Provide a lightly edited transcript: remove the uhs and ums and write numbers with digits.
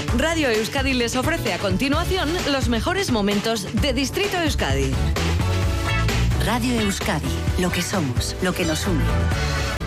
Radio Euskadi les ofrece a continuación los mejores momentos de Distrito Euskadi. Radio Euskadi, lo que somos, lo que nos une.